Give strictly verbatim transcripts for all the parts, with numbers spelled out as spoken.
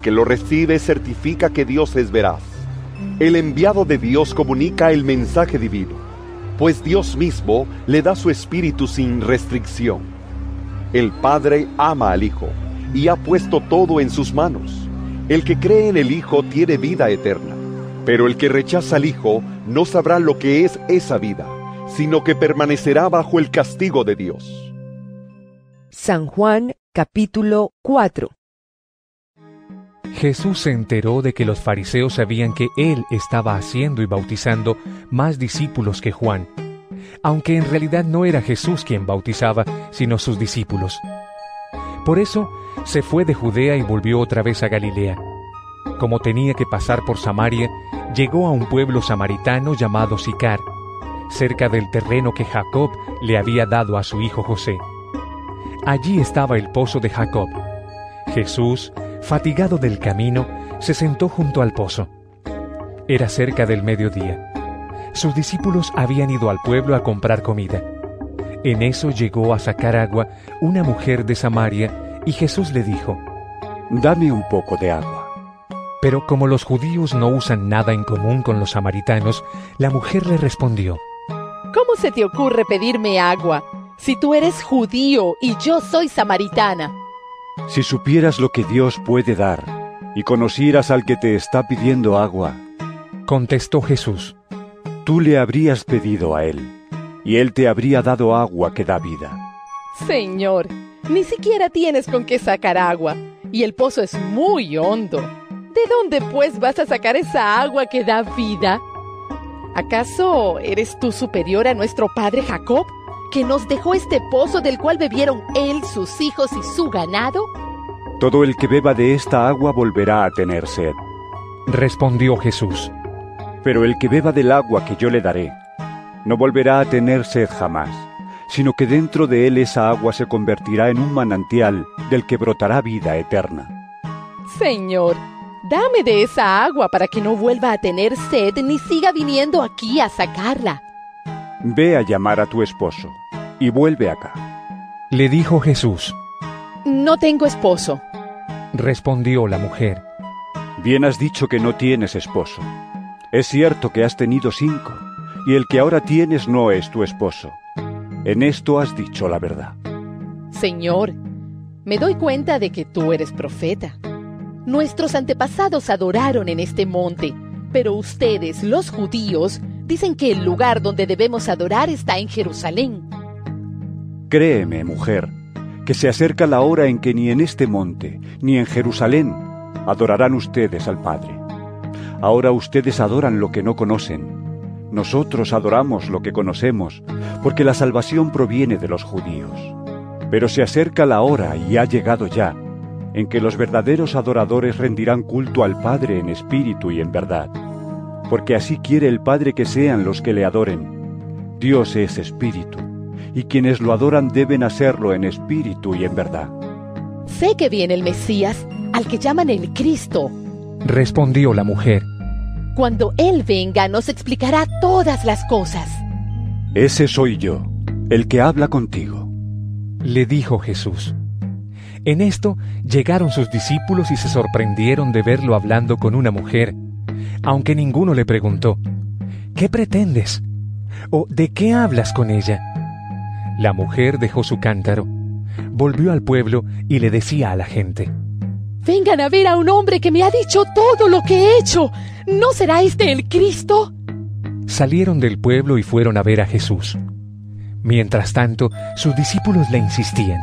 que lo recibe certifica que Dios es veraz. El enviado de Dios comunica el mensaje divino, pues Dios mismo le da su espíritu sin restricción. El Padre ama al Hijo y ha puesto todo en sus manos. El que cree en el Hijo tiene vida eterna, pero el que rechaza al Hijo no sabrá lo que es esa vida, sino que permanecerá bajo el castigo de Dios. San Juan, capítulo cuatro. Jesús se enteró de que los fariseos sabían que Él estaba haciendo y bautizando más discípulos que Juan, aunque en realidad no era Jesús quien bautizaba, sino sus discípulos. Por eso se fue de Judea y volvió otra vez a Galilea. Como tenía que pasar por Samaria, llegó a un pueblo samaritano llamado Sicar, cerca del terreno que Jacob le había dado a su hijo José. Allí estaba el pozo de Jacob. Jesús, fatigado del camino, se sentó junto al pozo. Era cerca del mediodía. Sus discípulos habían ido al pueblo a comprar comida. En eso llegó a sacar agua una mujer de Samaria, y Jesús le dijo: «Dame un poco de agua». Pero como los judíos no usan nada en común con los samaritanos, la mujer le respondió: ¿Cómo se te ocurre pedirme agua, si tú eres judío y yo soy samaritana? Si supieras lo que Dios puede dar, y conocieras al que te está pidiendo agua, contestó Jesús, tú le habrías pedido a él, y él te habría dado agua que da vida. Señor, ni siquiera tienes con qué sacar agua, y el pozo es muy hondo. ¿De dónde, pues, vas a sacar esa agua que da vida? ¿Acaso eres tú superior a nuestro padre Jacob, que nos dejó este pozo del cual bebieron él, sus hijos y su ganado? Todo el que beba de esta agua volverá a tener sed. Respondió Jesús. Pero el que beba del agua que yo le daré, no volverá a tener sed jamás, sino que dentro de él esa agua se convertirá en un manantial del que brotará vida eterna. Señor, dame de esa agua para que no vuelva a tener sed ni siga viniendo aquí a sacarla. Ve a llamar a tu esposo y vuelve acá. Le dijo Jesús. No tengo esposo. Respondió la mujer. Bien has dicho que no tienes esposo. Es cierto que has tenido cinco, y el que ahora tienes no es tu esposo. En esto has dicho la verdad. Señor, me doy cuenta de que tú eres profeta. Nuestros antepasados adoraron en este monte, pero ustedes, los judíos, dicen que el lugar donde debemos adorar está en Jerusalén. Créeme, mujer, que se acerca la hora en que ni en este monte, ni en Jerusalén, adorarán ustedes al Padre. Ahora ustedes adoran lo que no conocen. Nosotros adoramos lo que conocemos, porque la salvación proviene de los judíos. Pero se acerca la hora, y ha llegado ya, en que los verdaderos adoradores rendirán culto al Padre en espíritu y en verdad. Porque así quiere el Padre que sean los que le adoren. Dios es espíritu, y quienes lo adoran deben hacerlo en espíritu y en verdad. Sé que viene el Mesías, al que llaman el Cristo. Respondió la mujer. Cuando Él venga, nos explicará todas las cosas. Ese soy yo, el que habla contigo. Le dijo Jesús. En esto llegaron sus discípulos y se sorprendieron de verlo hablando con una mujer, aunque ninguno le preguntó: ¿qué pretendes? ¿O de qué hablas con ella? La mujer dejó su cántaro, volvió al pueblo y le decía a la gente: vengan a ver a un hombre que me ha dicho todo lo que he hecho. ¿No será este el Cristo? Salieron del pueblo y fueron a ver a Jesús. Mientras tanto, sus discípulos le insistían: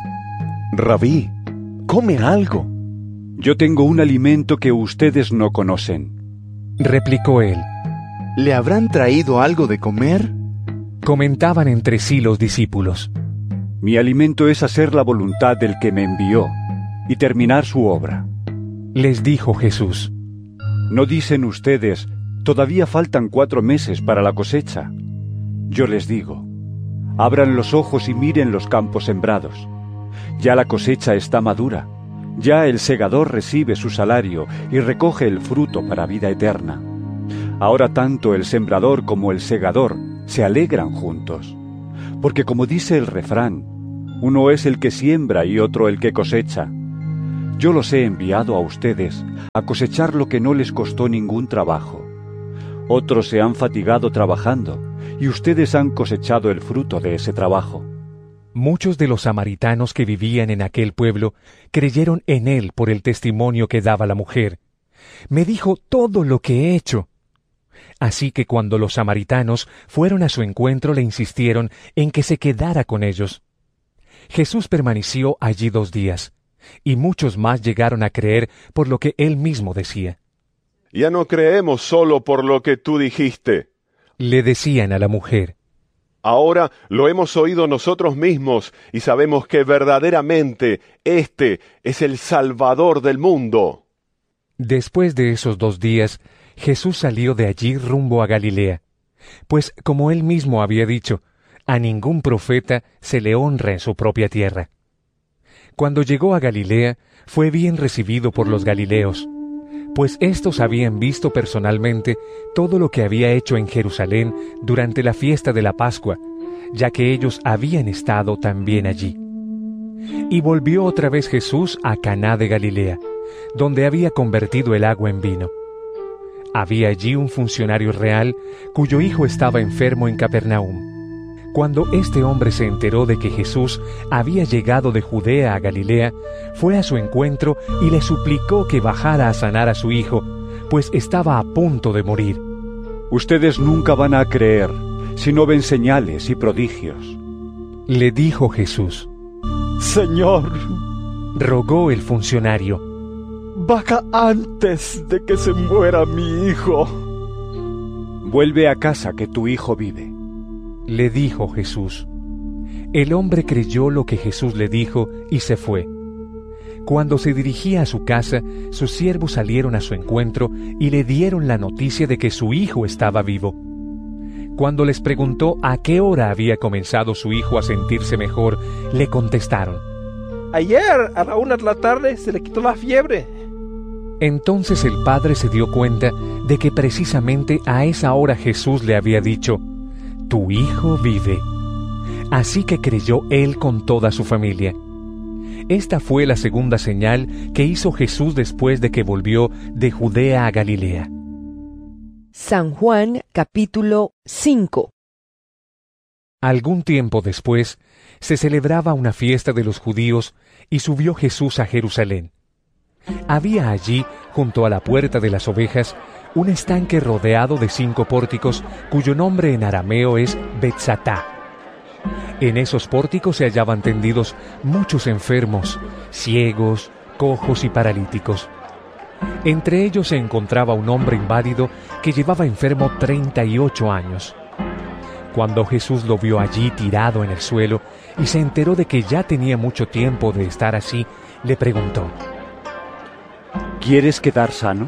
Rabí, come algo. Yo tengo un alimento que ustedes no conocen. Replicó él. ¿Le habrán traído algo de comer? Comentaban entre sí los discípulos. Mi alimento es hacer la voluntad del que me envió y terminar su obra. Les dijo Jesús. ¿No dicen ustedes, todavía faltan cuatro meses para la cosecha? Yo les digo, abran los ojos y miren los campos sembrados. Ya la cosecha está madura. Ya el segador recibe su salario y recoge el fruto para vida eterna. Ahora tanto el sembrador como el segador se alegran juntos. Porque como dice el refrán, uno es el que siembra y otro el que cosecha. Yo los he enviado a ustedes a cosechar lo que no les costó ningún trabajo. Otros se han fatigado trabajando, y ustedes han cosechado el fruto de ese trabajo. Muchos de los samaritanos que vivían en aquel pueblo creyeron en él por el testimonio que daba la mujer. Me dijo todo lo que he hecho. Así que cuando los samaritanos fueron a su encuentro le insistieron en que se quedara con ellos. Jesús permaneció allí dos días, y muchos más llegaron a creer por lo que él mismo decía. Ya no creemos solo por lo que tú dijiste, le decían a la mujer. Ahora lo hemos oído nosotros mismos y sabemos que verdaderamente este es el Salvador del mundo. Después de esos dos días, Jesús salió de allí rumbo a Galilea, pues como él mismo había dicho, a ningún profeta se le honra en su propia tierra. Cuando llegó a Galilea, fue bien recibido por los galileos, pues éstos habían visto personalmente todo lo que había hecho en Jerusalén durante la fiesta de la Pascua, ya que ellos habían estado también allí. Y volvió otra vez Jesús a Caná de Galilea, donde había convertido el agua en vino. Había allí un funcionario real cuyo hijo estaba enfermo en Capernaum. Cuando este hombre se enteró de que Jesús había llegado de Judea a Galilea, fue a su encuentro y le suplicó que bajara a sanar a su hijo, pues estaba a punto de morir. Ustedes nunca van a creer si no ven señales y prodigios, le dijo Jesús. Señor, rogó el funcionario, baja antes de que se muera mi hijo. Vuelve a casa, que tu hijo vive, le dijo Jesús. El hombre creyó lo que Jesús le dijo y se fue. Cuando se dirigía a su casa, sus siervos salieron a su encuentro y le dieron la noticia de que su hijo estaba vivo. Cuando les preguntó a qué hora había comenzado su hijo a sentirse mejor, le contestaron: ayer a la una de la tarde se le quitó la fiebre. Entonces el padre se dio cuenta de que precisamente a esa hora Jesús le había dicho: tu hijo vive. Así que creyó él con toda su familia. Esta fue la segunda señal que hizo Jesús después de que volvió de Judea a Galilea. San Juan capítulo cinco. Algún tiempo después, se celebraba una fiesta de los judíos y subió Jesús a Jerusalén. Había allí, junto a la puerta de las ovejas, un estanque rodeado de cinco pórticos, cuyo nombre en arameo es Betzatá. En esos pórticos se hallaban tendidos muchos enfermos, ciegos, cojos y paralíticos. Entre ellos se encontraba un hombre inválido que llevaba enfermo treinta y ocho años. Cuando Jesús lo vio allí tirado en el suelo y se enteró de que ya tenía mucho tiempo de estar así, le preguntó: ¿quieres quedar sano?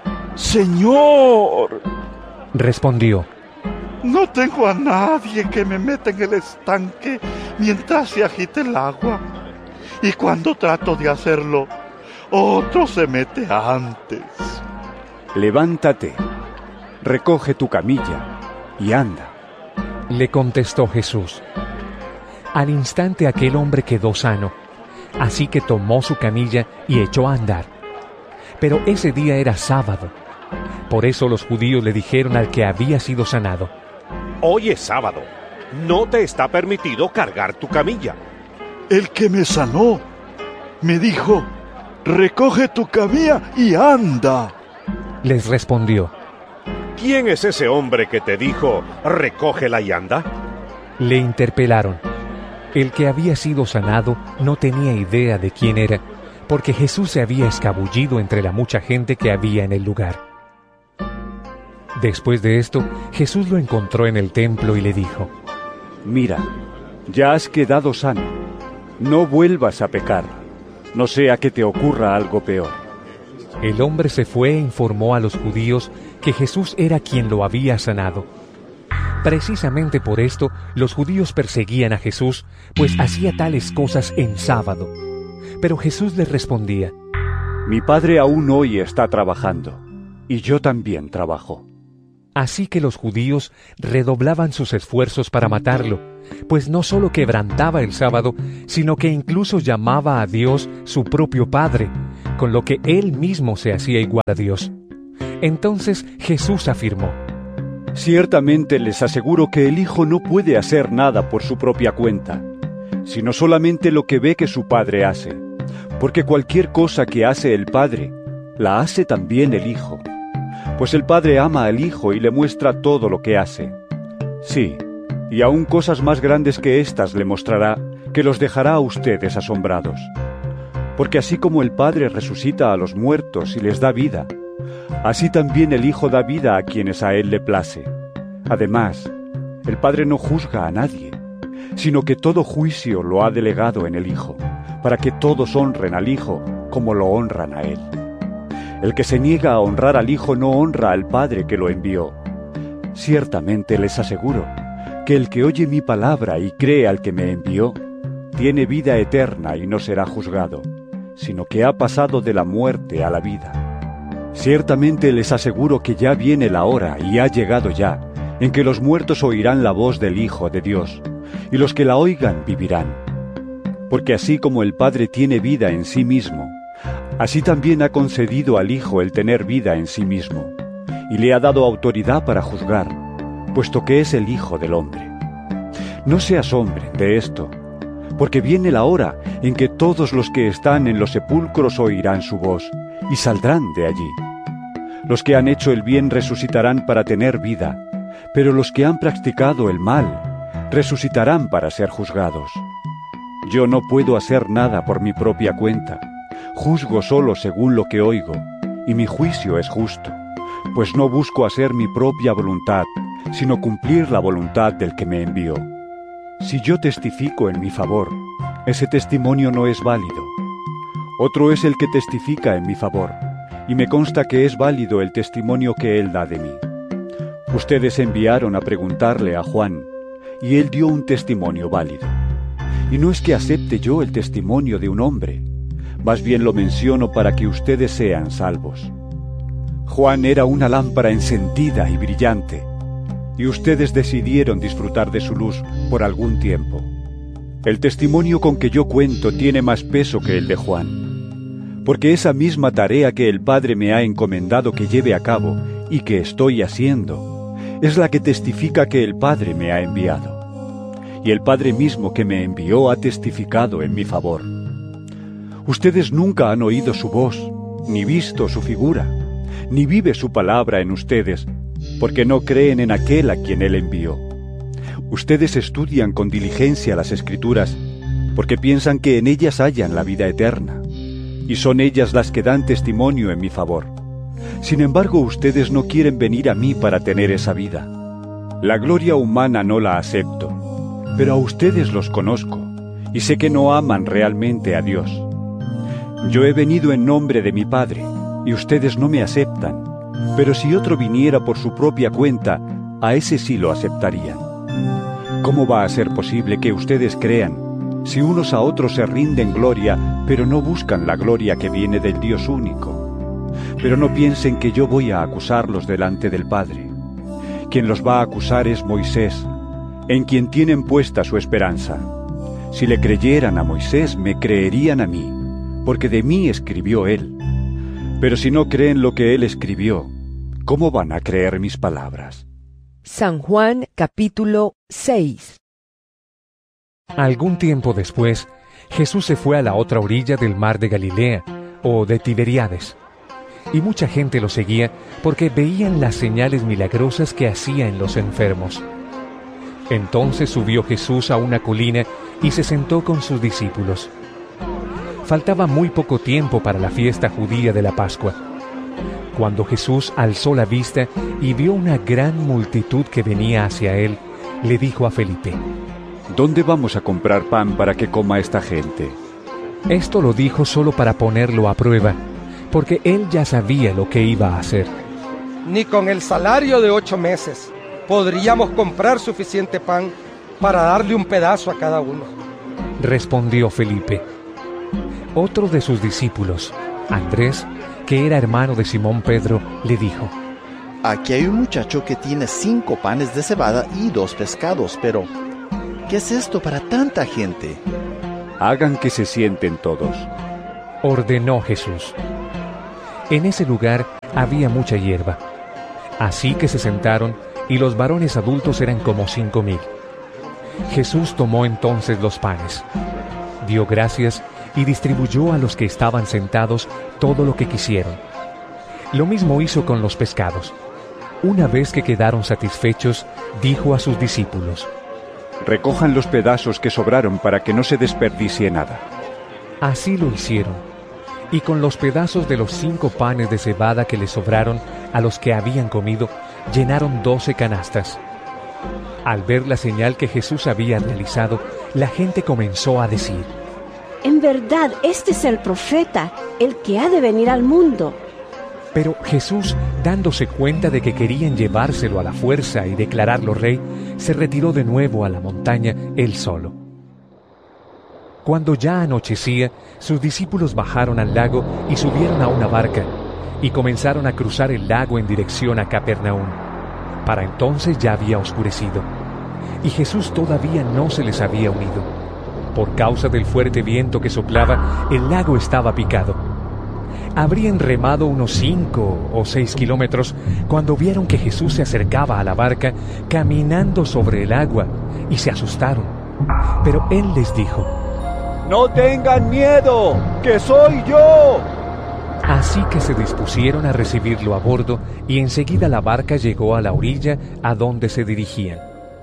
Señor, respondió, no tengo a nadie que me meta en el estanque mientras se agite el agua. Y cuando trato de hacerlo, otro se mete antes. Levántate, recoge tu camilla y anda, le contestó Jesús. Al instante aquel hombre quedó sano, así que tomó su camilla y echó a andar. Pero ese día era sábado. Por eso los judíos le dijeron al que había sido sanado: hoy es sábado, no te está permitido cargar tu camilla. El que me sanó me dijo: recoge tu camilla y anda. Les respondió: ¿quién es ese hombre que te dijo, recógela y anda? Le interpelaron. El que había sido sanado no tenía idea de quién era, porque Jesús se había escabullido entre la mucha gente que había en el lugar. Después de esto, Jesús lo encontró en el templo y le dijo: mira, ya has quedado sano, no vuelvas a pecar, no sea que te ocurra algo peor. El hombre se fue e informó a los judíos que Jesús era quien lo había sanado. Precisamente por esto, los judíos perseguían a Jesús, pues hacía tales cosas en sábado. Pero Jesús les respondía: mi Padre aún hoy está trabajando, y yo también trabajo. Así que los judíos redoblaban sus esfuerzos para matarlo, pues no solo quebrantaba el sábado, sino que incluso llamaba a Dios su propio Padre, con lo que él mismo se hacía igual a Dios. Entonces Jesús afirmó: Ciertamente les aseguro que el Hijo no puede hacer nada por su propia cuenta, sino solamente lo que ve que su Padre hace, porque cualquier cosa que hace el Padre, la hace también el Hijo, pues el Padre ama al Hijo y le muestra todo lo que hace. Sí, y aún cosas más grandes que éstas le mostrará, que los dejará a ustedes asombrados. Porque así como el Padre resucita a los muertos y les da vida, así también el Hijo da vida a quienes a Él le place. Además, el Padre no juzga a nadie, sino que todo juicio lo ha delegado en el Hijo, para que todos honren al Hijo como lo honran a Él. El que se niega a honrar al Hijo no honra al Padre que lo envió. Ciertamente les aseguro que el que oye mi palabra y cree al que me envió, tiene vida eterna y no será juzgado, sino que ha pasado de la muerte a la vida. Ciertamente les aseguro que ya viene la hora, y ha llegado ya, en que los muertos oirán la voz del Hijo de Dios, y los que la oigan vivirán. Porque así como el Padre tiene vida en sí mismo, así también ha concedido al Hijo el tener vida en sí mismo, y le ha dado autoridad para juzgar, puesto que es el Hijo del hombre. No se asombren de esto, porque viene la hora en que todos los que están en los sepulcros oirán su voz, y saldrán de allí. Los que han hecho el bien resucitarán para tener vida, pero los que han practicado el mal resucitarán para ser juzgados. Yo no puedo hacer nada por mi propia cuenta, juzgo solo según lo que oigo, y mi juicio es justo, pues no busco hacer mi propia voluntad, sino cumplir la voluntad del que me envió. Si yo testifico en mi favor, ese testimonio no es válido. Otro es el que testifica en mi favor, y me consta que es válido el testimonio que él da de mí. Ustedes enviaron a preguntarle a Juan, y él dio un testimonio válido. Y no es que acepte yo el testimonio de un hombre, más bien lo menciono para que ustedes sean salvos. Juan era una lámpara encendida y brillante, y ustedes decidieron disfrutar de su luz por algún tiempo. El testimonio con que yo cuento tiene más peso que el de Juan, porque esa misma tarea que el Padre me ha encomendado que lleve a cabo y que estoy haciendo, es la que testifica que el Padre me ha enviado. Y el Padre mismo que me envió ha testificado en mi favor. Ustedes nunca han oído su voz, ni visto su figura, ni vive su palabra en ustedes, porque no creen en aquel a quien él envió. Ustedes estudian con diligencia las Escrituras, porque piensan que en ellas hallan la vida eterna, y son ellas las que dan testimonio en mi favor. Sin embargo, ustedes no quieren venir a mí para tener esa vida. La gloria humana no la acepto, pero a ustedes los conozco, y sé que no aman realmente a Dios. Yo he venido en nombre de mi Padre, y ustedes no me aceptan, pero si otro viniera por su propia cuenta, a ese sí lo aceptarían. ¿Cómo va a ser posible que ustedes crean, si unos a otros se rinden gloria, pero no buscan la gloria que viene del Dios único? Pero no piensen que yo voy a acusarlos delante del Padre. Quien los va a acusar es Moisés, en quien tienen puesta su esperanza. Si le creyeran a Moisés, me creerían a mí, porque de mí escribió él. Pero si no creen lo que él escribió, ¿cómo van a creer mis palabras? San Juan capítulo seis. Algún tiempo después, Jesús se fue a la otra orilla del mar de Galilea, o de Tiberíades, y mucha gente lo seguía porque veían las señales milagrosas que hacía en los enfermos. Entonces subió Jesús a una colina y se sentó con sus discípulos. Faltaba muy poco tiempo para la fiesta judía de la Pascua. Cuando Jesús alzó la vista y vio una gran multitud que venía hacia él, le dijo a Felipe: ¿Dónde vamos a comprar pan para que coma esta gente? Esto lo dijo solo para ponerlo a prueba, porque él ya sabía lo que iba a hacer. Ni con el salario de ocho meses podríamos comprar suficiente pan para darle un pedazo a cada uno. Respondió Felipe. Otro de sus discípulos, Andrés, que era hermano de Simón Pedro, le dijo: Aquí hay un muchacho que tiene cinco panes de cebada y dos pescados, pero ¿qué es esto para tanta gente? Hagan que se sienten todos. ordenó Jesús. En ese lugar había mucha hierba. Así que se sentaron, y los varones adultos eran como cinco mil. Jesús tomó entonces los panes, dio gracias y distribuyó a los que estaban sentados todo lo que quisieron. Lo mismo hizo con los pescados. Una vez que quedaron satisfechos, dijo a sus discípulos: recojan los pedazos que sobraron para que no se desperdicie nada. Así lo hicieron, y con los pedazos de los cinco panes de cebada que les sobraron a los que habían comido, llenaron doce canastas. Al ver la señal que Jesús había realizado, la gente comenzó a decir: en verdad, este es el profeta, el que ha de venir al mundo. Pero Jesús, dándose cuenta de que querían llevárselo a la fuerza y declararlo rey, se retiró de nuevo a la montaña él solo. Cuando ya anochecía, sus discípulos bajaron al lago y subieron a una barca, y comenzaron a cruzar el lago en dirección a Capernaum. Para entonces ya había oscurecido, y Jesús todavía no se les había unido. Por causa del fuerte viento que soplaba, el lago estaba picado. Habrían remado unos cinco o seis kilómetros cuando vieron que Jesús se acercaba a la barca caminando sobre el agua, y se asustaron. Pero él les dijo: ¡no tengan miedo, que soy yo! Así que se dispusieron a recibirlo a bordo, y enseguida la barca llegó a la orilla a donde se dirigían.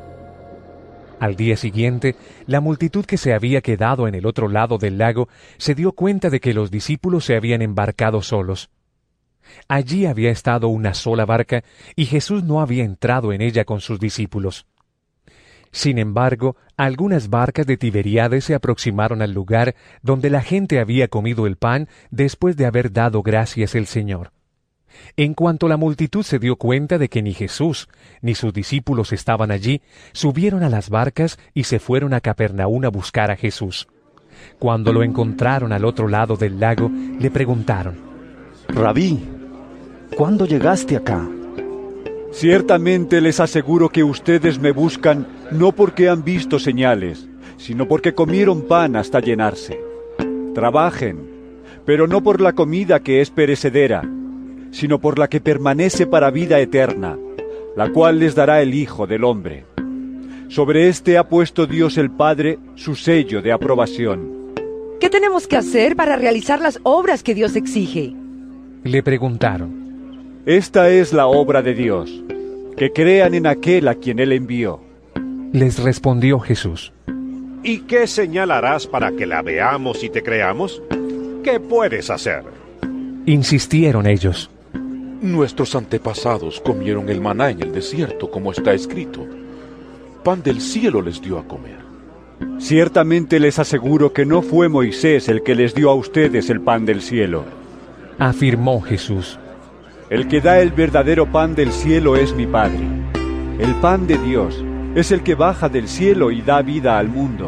Al día siguiente, la multitud que se había quedado en el otro lado del lago se dio cuenta de que los discípulos se habían embarcado solos. Allí había estado una sola barca, y Jesús no había entrado en ella con sus discípulos. Sin embargo, algunas barcas de Tiberíades se aproximaron al lugar donde la gente había comido el pan después de haber dado gracias al Señor. En cuanto la multitud se dio cuenta de que ni Jesús ni sus discípulos estaban allí, subieron a las barcas y se fueron a Capernaum a buscar a Jesús. Cuando lo encontraron al otro lado del lago, le preguntaron: Rabí, ¿cuándo llegaste acá? Ciertamente les aseguro que ustedes me buscan no porque han visto señales, sino porque comieron pan hasta llenarse. Trabajen, pero no por la comida que es perecedera, sino por la que permanece para vida eterna, la cual les dará el Hijo del Hombre. Sobre éste ha puesto Dios el Padre su sello de aprobación. ¿Qué tenemos que hacer para realizar las obras que Dios exige? Le preguntaron. Esta es la obra de Dios, que crean en aquel a quien Él envió. Les respondió Jesús: ¿y qué señalarás para que la veamos y te creamos? ¿Qué puedes hacer? Insistieron ellos. Nuestros antepasados comieron el maná en el desierto, como está escrito. Pan del cielo les dio a comer. Ciertamente les aseguro que no fue Moisés el que les dio a ustedes el pan del cielo, afirmó Jesús. El que da el verdadero pan del cielo es mi Padre. El pan de Dios es el que baja del cielo y da vida al mundo.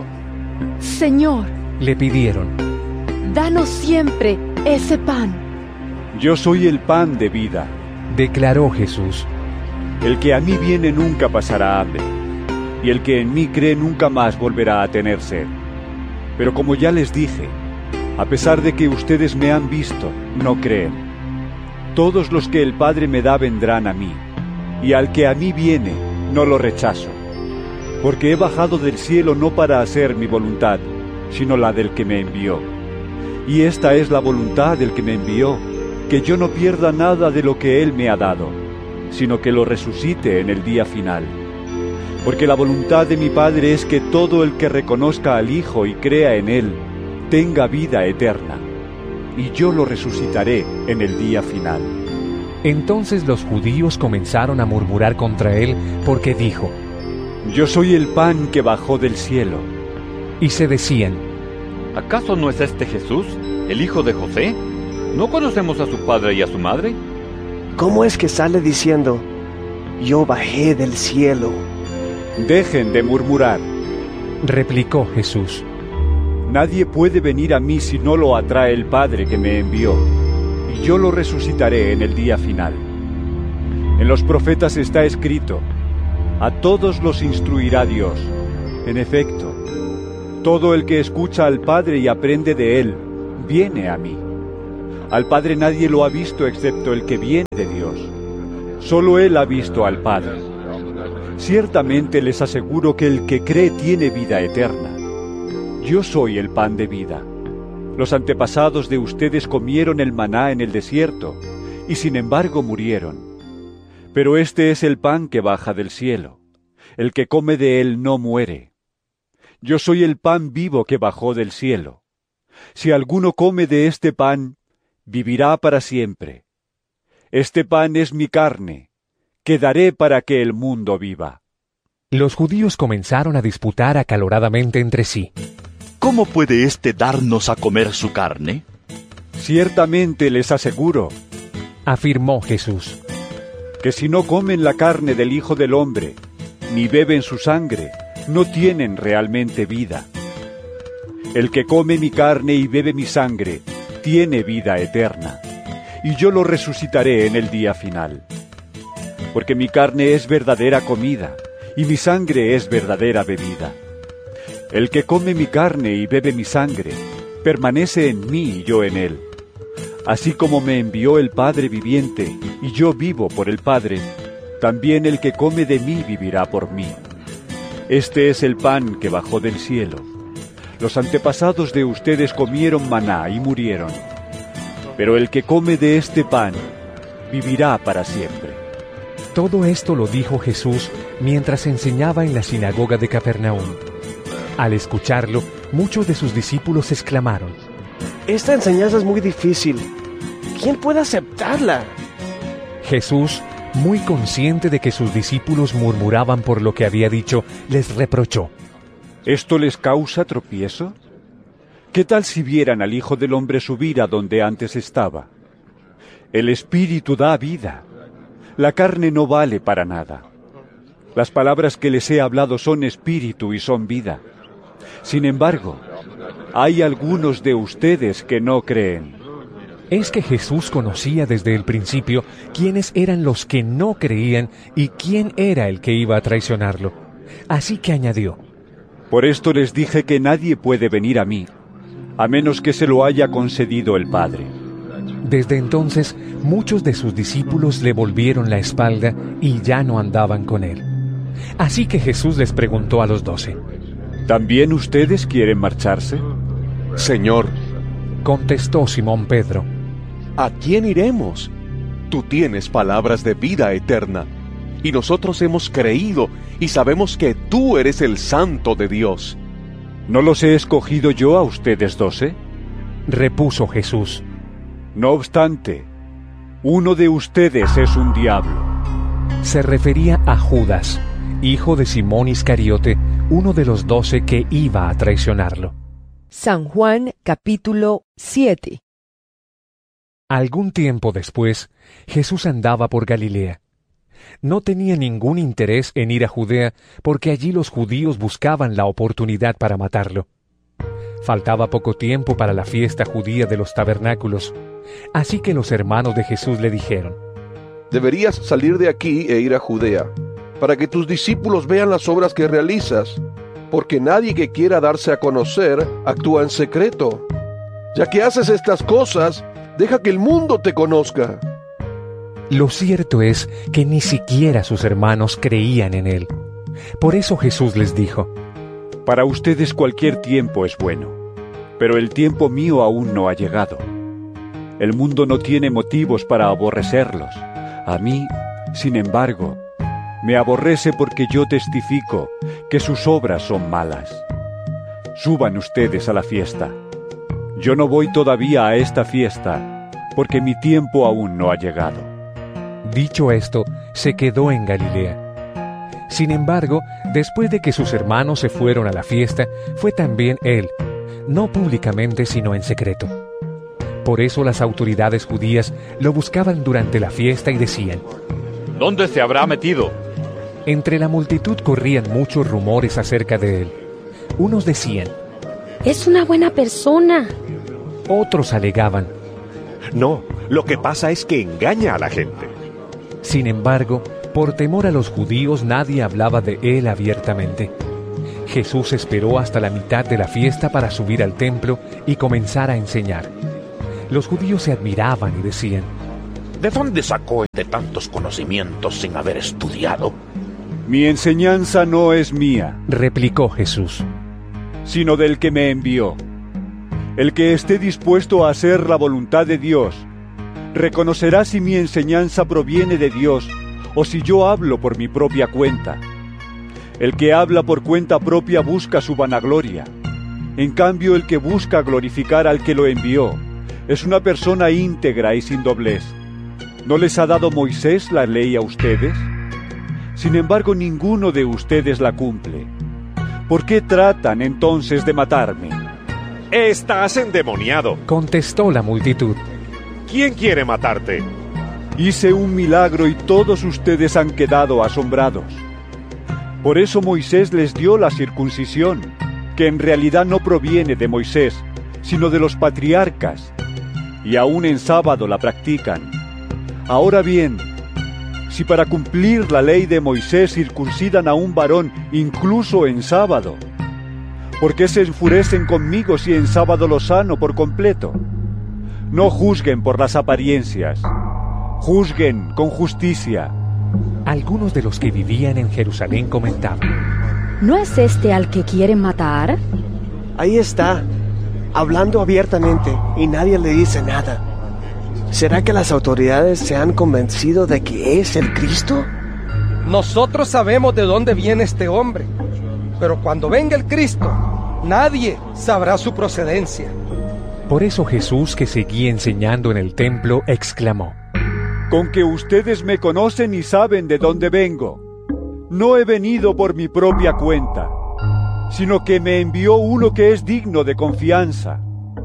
Señor, le pidieron, danos siempre ese pan. Yo soy el pan de vida, declaró Jesús. El que a mí viene nunca pasará hambre, y el que en mí cree nunca más volverá a tener sed. Pero como ya les dije, a pesar de que ustedes me han visto, no creen. Todos los que el Padre me da vendrán a mí, y al que a mí viene, no lo rechazo. Porque he bajado del cielo no para hacer mi voluntad, sino la del que me envió. Y esta es la voluntad del que me envió, que yo no pierda nada de lo que Él me ha dado, sino que lo resucite en el día final. Porque la voluntad de mi Padre es que todo el que reconozca al Hijo y crea en Él, tenga vida eterna, y yo lo resucitaré en el día final. Entonces los judíos comenzaron a murmurar contra él, porque dijo: Yo soy el pan que bajó del cielo. Y se decían: ¿acaso no es este Jesús, el hijo de José? ¿No conocemos a su padre y a su madre? ¿Cómo es que sale diciendo: yo bajé del cielo? Dejen de murmurar, replicó Jesús. Nadie puede venir a mí si no lo atrae el Padre que me envió, y yo lo resucitaré en el día final. En los profetas está escrito: a todos los instruirá Dios. En efecto, todo el que escucha al Padre y aprende de Él, viene a mí. Al Padre nadie lo ha visto excepto el que viene de Dios. Solo Él ha visto al Padre. Ciertamente les aseguro que el que cree tiene vida eterna. Yo soy el pan de vida. Los antepasados de ustedes comieron el maná en el desierto, y sin embargo murieron. Pero este es el pan que baja del cielo. El que come de él no muere. Yo soy el pan vivo que bajó del cielo. Si alguno come de este pan, vivirá para siempre. Este pan es mi carne, que daré para que el mundo viva. Los judíos comenzaron a disputar acaloradamente entre sí. ¿Cómo puede éste darnos a comer su carne? Ciertamente les aseguro, afirmó Jesús, que si no comen la carne del Hijo del Hombre, ni beben su sangre, no tienen realmente vida. El que come mi carne y bebe mi sangre, tiene vida eterna, y yo lo resucitaré en el día final. Porque mi carne es verdadera comida, y mi sangre es verdadera bebida. El que come mi carne y bebe mi sangre, permanece en mí y yo en él. Así como me envió el Padre viviente, y yo vivo por el Padre, también el que come de mí vivirá por mí. Este es el pan que bajó del cielo. Los antepasados de ustedes comieron maná y murieron. Pero el que come de este pan, vivirá para siempre. Todo esto lo dijo Jesús mientras enseñaba en la sinagoga de Capernaum. Al escucharlo, muchos de sus discípulos exclamaron: Esta enseñanza es muy difícil. ¿Quién puede aceptarla? Jesús, muy consciente de que sus discípulos murmuraban por lo que había dicho, les reprochó: ¿Esto les causa tropiezo? ¿Qué tal si vieran al Hijo del Hombre subir a donde antes estaba? El Espíritu da vida. La carne no vale para nada. Las palabras que les he hablado son espíritu y son vida. Sin embargo, hay algunos de ustedes que no creen. Es que Jesús conocía desde el principio quiénes eran los que no creían y quién era el que iba a traicionarlo. Así que añadió: Por esto les dije que nadie puede venir a mí, a menos que se lo haya concedido el Padre. Desde entonces, muchos de sus discípulos le volvieron la espalda y ya no andaban con él. Así que Jesús les preguntó a los doce: ¿También ustedes quieren marcharse? Señor, contestó Simón Pedro, ¿a quién iremos? Tú tienes palabras de vida eterna, y nosotros hemos creído y sabemos que tú eres el Santo de Dios. ¿No los he escogido yo a ustedes doce? Repuso Jesús. No obstante, uno de ustedes es un diablo. Se refería a Judas, hijo de Simón Iscariote, uno de los doce que iba a traicionarlo. San Juan capítulo siete. Algún tiempo después, Jesús andaba por Galilea. No tenía ningún interés en ir a Judea, porque allí los judíos buscaban la oportunidad para matarlo. Faltaba poco tiempo para la fiesta judía de los tabernáculos, así que los hermanos de Jesús le dijeron: Deberías salir de aquí e ir a Judea, para que tus discípulos vean las obras que realizas, porque nadie que quiera darse a conocer actúa en secreto. Ya que haces estas cosas, deja que el mundo te conozca. Lo cierto es que ni siquiera sus hermanos creían en él. Por eso Jesús les dijo: Para ustedes cualquier tiempo es bueno, pero el tiempo mío aún no ha llegado. El mundo no tiene motivos para aborrecerlos. A mí, sin embargo, me aborrece porque yo testifico que sus obras son malas. Suban ustedes a la fiesta. Yo no voy todavía a esta fiesta, porque mi tiempo aún no ha llegado. Dicho esto, se quedó en Galilea. Sin embargo, después de que sus hermanos se fueron a la fiesta, fue también él, no públicamente sino en secreto. Por eso las autoridades judías lo buscaban durante la fiesta y decían: ¿Dónde se habrá metido? Entre la multitud corrían muchos rumores acerca de él. Unos decían: es una buena persona. Otros alegaban: no, lo que pasa es que engaña a la gente. Sin embargo, por temor a los judíos nadie hablaba de él abiertamente. Jesús esperó hasta la mitad de la fiesta para subir al templo y comenzar a enseñar. Los judíos se admiraban y decían: ¿de dónde sacó de tantos conocimientos sin haber estudiado? Mi enseñanza no es mía, replicó Jesús, sino del que me envió. El que esté dispuesto a hacer la voluntad de Dios, reconocerá si mi enseñanza proviene de Dios o si yo hablo por mi propia cuenta. El que habla por cuenta propia busca su vanagloria. En cambio, el que busca glorificar al que lo envió es una persona íntegra y sin doblez. ¿No les ha dado Moisés la ley a ustedes? Sin embargo, ninguno de ustedes la cumple. ¿Por qué tratan entonces de matarme? Estás endemoniado, contestó la multitud. ¿Quién quiere matarte? Hice un milagro y todos ustedes han quedado asombrados. Por eso Moisés les dio la circuncisión, que en realidad no proviene de Moisés, sino de los patriarcas, y aún en sábado la practican. Ahora bien, si para cumplir la ley de Moisés circuncidan a un varón incluso en sábado, ¿por qué se enfurecen conmigo si en sábado lo sano por completo? No juzguen por las apariencias, juzguen con justicia. Algunos de los que vivían en Jerusalén comentaban: ¿no es este al que quieren matar? Ahí está, hablando abiertamente y nadie le dice nada. ¿Será que las autoridades se han convencido de que es el Cristo? Nosotros sabemos de dónde viene este hombre, pero cuando venga el Cristo, nadie sabrá su procedencia. Por eso Jesús, que seguía enseñando en el templo, exclamó: con que ustedes me conocen y saben de dónde vengo. No he venido por mi propia cuenta, sino que me envió uno que es digno de confianza.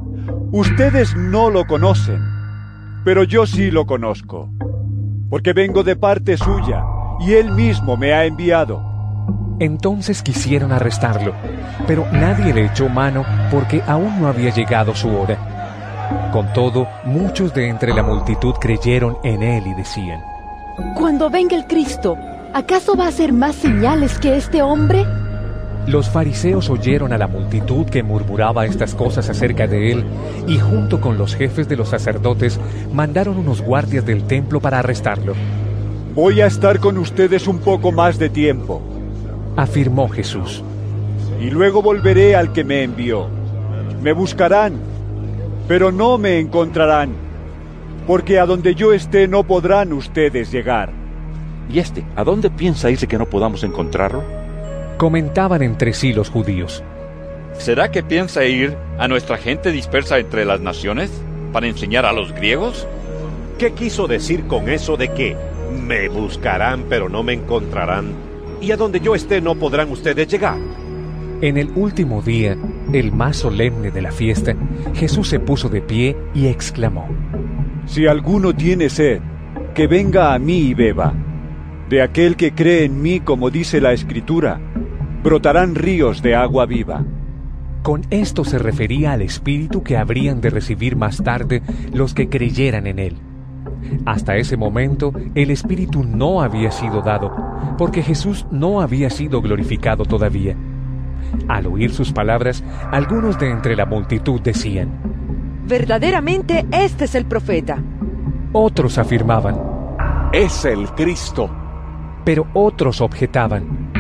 Ustedes no lo conocen, pero yo sí lo conozco, porque vengo de parte suya, y él mismo me ha enviado. Entonces quisieron arrestarlo, pero nadie le echó mano porque aún no había llegado su hora. Con todo, muchos de entre la multitud creyeron en él y decían: cuando venga el Cristo, ¿acaso va a hacer más señales que este hombre? Los fariseos oyeron a la multitud que murmuraba estas cosas acerca de él, y junto con los jefes de los sacerdotes mandaron unos guardias del templo para arrestarlo. Voy a estar con ustedes un poco más de tiempo, afirmó Jesús, y luego volveré al que me envió. Me buscarán, pero no me encontrarán, porque a donde yo esté no podrán ustedes llegar. ¿Y este, a dónde piensa irse que no podamos encontrarlo? Comentaban entre sí los judíos: ¿será que piensa ir a nuestra gente dispersa entre las naciones para enseñar a los griegos? ¿Qué quiso decir con eso de que me buscarán pero no me encontrarán, y a donde yo esté no podrán ustedes llegar? En el último día, el más solemne de la fiesta, Jesús se puso de pie y exclamó: si alguno tiene sed, que venga a mí y beba. De aquel que cree en mí, como dice la Escritura, brotarán ríos de agua viva. Con esto se refería al Espíritu que habrían de recibir más tarde los que creyeran en él. Hasta ese momento, el Espíritu no había sido dado, porque Jesús no había sido glorificado todavía. Al oír sus palabras, algunos de entre la multitud decían: verdaderamente este es el profeta. Otros afirmaban: es el Cristo. Pero otros objetaban: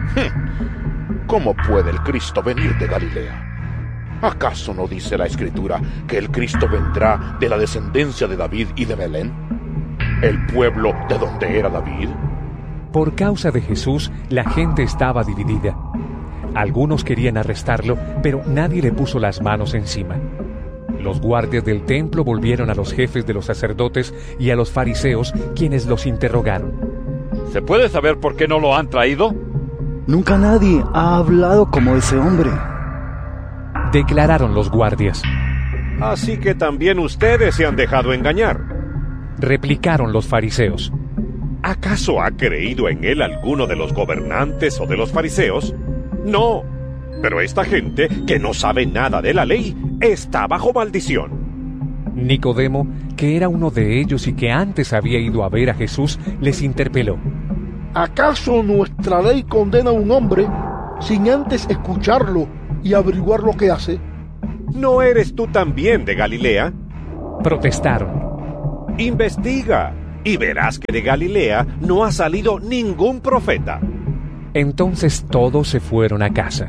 ¿cómo puede el Cristo venir de Galilea? ¿Acaso no dice la Escritura que el Cristo vendrá de la descendencia de David y de Belén, el pueblo de donde era David? Por causa de Jesús, la gente estaba dividida. Algunos querían arrestarlo, pero nadie le puso las manos encima. Los guardias del templo volvieron a los jefes de los sacerdotes y a los fariseos, quienes los interrogaron: ¿se puede saber por qué no lo han traído? Nunca nadie ha hablado como ese hombre, declararon los guardias. Así que también ustedes se han dejado engañar, replicaron los fariseos. ¿Acaso ha creído en él alguno de los gobernantes o de los fariseos? No, pero esta gente, que no sabe nada de la ley, está bajo maldición. Nicodemo, que era uno de ellos y que antes había ido a ver a Jesús, les interpeló: ¿acaso nuestra ley condena a un hombre sin antes escucharlo y averiguar lo que hace? ¿No eres tú también de Galilea? Protestaron. Investiga y verás que de Galilea no ha salido ningún profeta. Entonces todos se fueron a casa.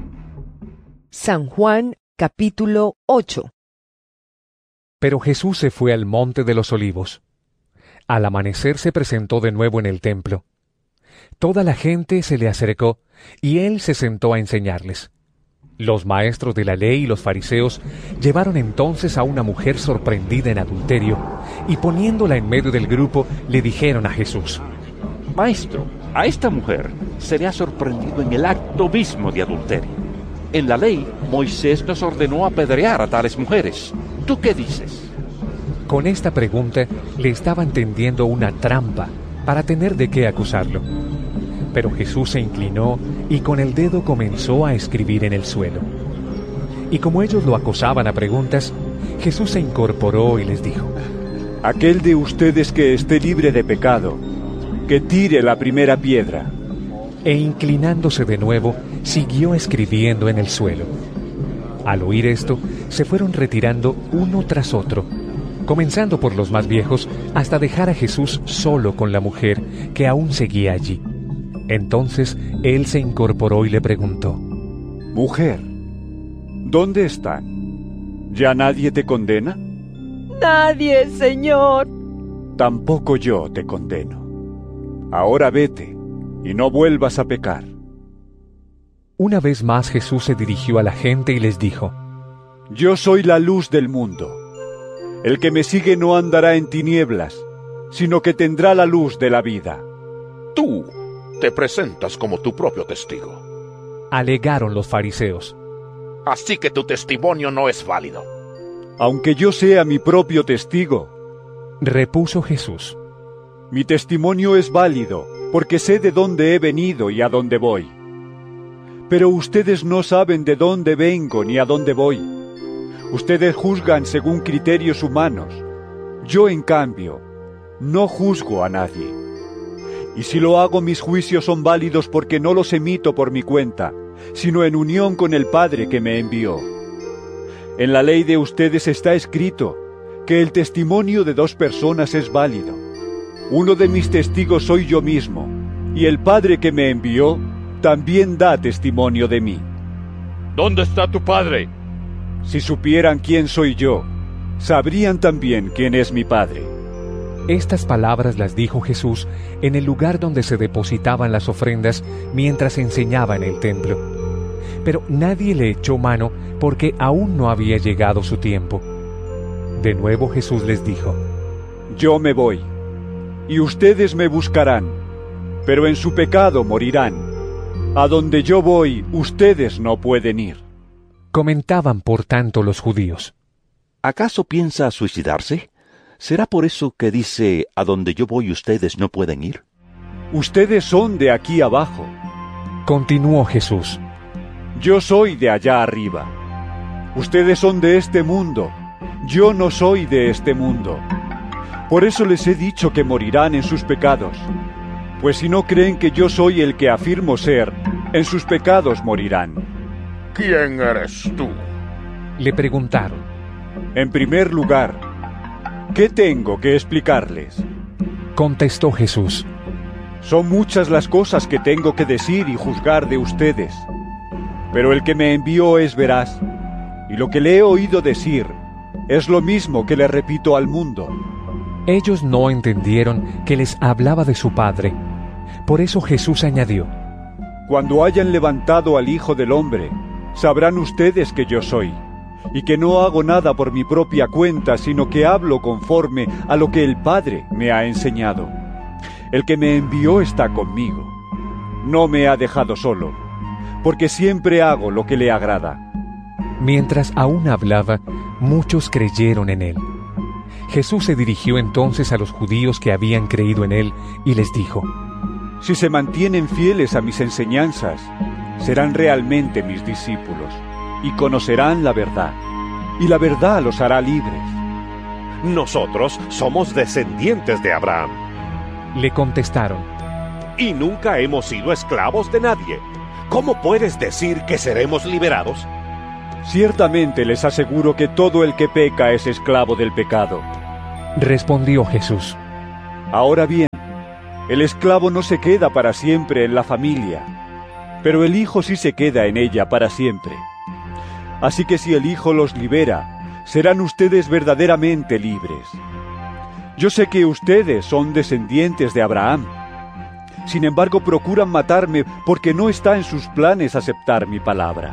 San Juan, capítulo ocho. Pero Jesús se fue al monte de los Olivos. Al amanecer se presentó de nuevo en el templo. Toda la gente se le acercó, y él se sentó a enseñarles. Los maestros de la ley y los fariseos llevaron entonces a una mujer sorprendida en adulterio, y poniéndola en medio del grupo, le dijeron a Jesús: Maestro, a esta mujer se le ha sorprendido en el acto mismo de adulterio. En la ley, Moisés nos ordenó apedrear a tales mujeres. ¿Tú qué dices? Con esta pregunta le estaban tendiendo una trampa para tener de qué acusarlo. Pero Jesús se inclinó y con el dedo comenzó a escribir en el suelo. Y como ellos lo acosaban a preguntas, Jesús se incorporó y les dijo: Aquel de ustedes que esté libre de pecado, que tire la primera piedra. E inclinándose de nuevo, siguió escribiendo en el suelo. Al oír esto, se fueron retirando uno tras otro, comenzando por los más viejos, hasta dejar a Jesús solo con la mujer, que aún seguía allí. Entonces él se incorporó y le preguntó: Mujer, ¿dónde están? ¿Ya nadie te condena? Nadie, Señor. Tampoco yo te condeno. Ahora vete y no vuelvas a pecar. Una vez más Jesús se dirigió a la gente y les dijo: Yo soy la luz del mundo. El que me sigue no andará en tinieblas, sino que tendrá la luz de la vida. Tú te presentas como tu propio testigo, alegaron los fariseos. Así que tu testimonio no es válido. Aunque yo sea mi propio testigo, repuso Jesús, mi testimonio es válido, porque sé de dónde he venido y a dónde voy. Pero ustedes no saben de dónde vengo ni a dónde voy. Ustedes juzgan según criterios humanos. Yo, en cambio, no juzgo a nadie. Y si lo hago, mis juicios son válidos porque no los emito por mi cuenta, sino en unión con el Padre que me envió. En la ley de ustedes está escrito que el testimonio de dos personas es válido. Uno de mis testigos soy yo mismo, y el Padre que me envió también da testimonio de mí. ¿Dónde está tu Padre? Si supieran quién soy yo, sabrían también quién es mi Padre. Estas palabras las dijo Jesús en el lugar donde se depositaban las ofrendas mientras enseñaba en el templo. Pero nadie le echó mano porque aún no había llegado su tiempo. De nuevo Jesús les dijo: Yo me voy, y ustedes me buscarán, pero en su pecado morirán. A donde yo voy, ustedes no pueden ir. Comentaban por tanto los judíos: ¿Acaso piensa suicidarse? ¿Será por eso que dice, a donde yo voy ustedes no pueden ir? Ustedes son de aquí abajo. Continuó Jesús: Yo soy de allá arriba. Ustedes son de este mundo. Yo no soy de este mundo. Por eso les he dicho que morirán en sus pecados. Pues si no creen que yo soy el que afirmo ser, en sus pecados morirán. ¿Quién eres tú? Le preguntaron. En primer lugar, ¿qué tengo que explicarles? Contestó Jesús: Son muchas las cosas que tengo que decir y juzgar de ustedes. Pero el que me envió es veraz, y lo que le he oído decir es lo mismo que le repito al mundo. Ellos no entendieron que les hablaba de su Padre. Por eso Jesús añadió: Cuando hayan levantado al Hijo del Hombre, sabrán ustedes que yo soy, y que no hago nada por mi propia cuenta, sino que hablo conforme a lo que el Padre me ha enseñado. El que me envió está conmigo. No me ha dejado solo, porque siempre hago lo que le agrada. Mientras aún hablaba, muchos creyeron en él. Jesús se dirigió entonces a los judíos que habían creído en él y les dijo: Si se mantienen fieles a mis enseñanzas, serán realmente mis discípulos, y conocerán la verdad, y la verdad los hará libres. Nosotros somos descendientes de Abraham. Le contestaron: Y nunca hemos sido esclavos de nadie. ¿Cómo puedes decir que seremos liberados? Ciertamente les aseguro que todo el que peca es esclavo del pecado. Respondió Jesús. Ahora bien, el esclavo no se queda para siempre en la familia, pero el hijo sí se queda en ella para siempre. Así que si el hijo los libera, serán ustedes verdaderamente libres. Yo sé que ustedes son descendientes de Abraham. Sin embargo, procuran matarme porque no está en sus planes aceptar mi palabra.